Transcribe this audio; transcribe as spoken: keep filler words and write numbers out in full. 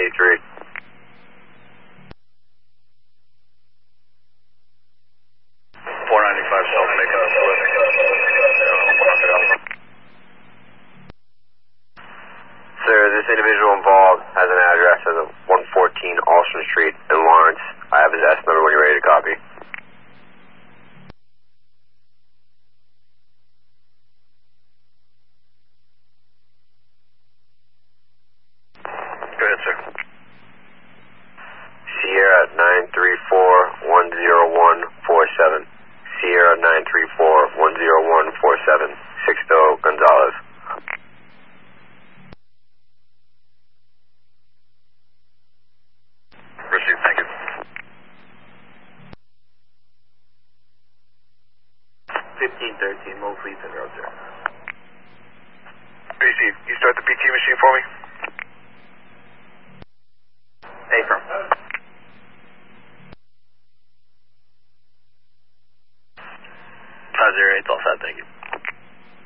eighty-three. four ninety-five South, making a slip. Sir, this individual involved has an address of one fourteen Alston Street in Lawrence. I have his S number when you're ready to copy. Go ahead, sir. Sierra nine three four one zero one four seven. Sierra nine three four one zero one four seven. Sixto Gonzalez. Received, thank you. fifteen thirteen, Low Fleeton Road, sir. Received. You start the P T machine for me? Affirm. five zero eight, all set, thank you.